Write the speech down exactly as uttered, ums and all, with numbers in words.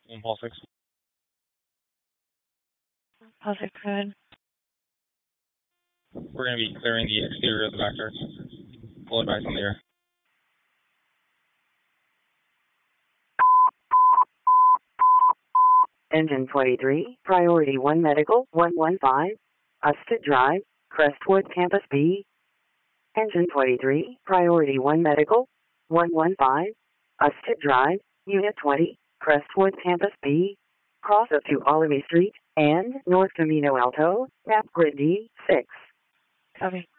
One Paul six. Paul six, go ahead. We're going to be clearing the exterior of the back darts. Full advice on the air. Engine twenty-three, Priority one Medical, one one five, Usted Drive, Crestwood Campus B. Engine twenty-three, Priority one Medical, one one five, Usted Drive, Unit twenty, Crestwood Campus B. Cross up to Alamy Street and North Camino Alto, map grid D six. Copy.